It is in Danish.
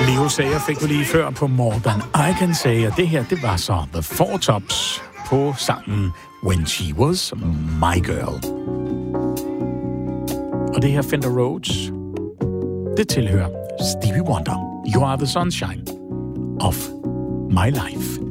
Leo Sayer fik du lige før på More Than I Can Say, og det her, det var så The Four Tops på sangen When She Was My Girl. Og det her Fender Rhodes, det tilhører Stevie Wonder. You are the sunshine of my life.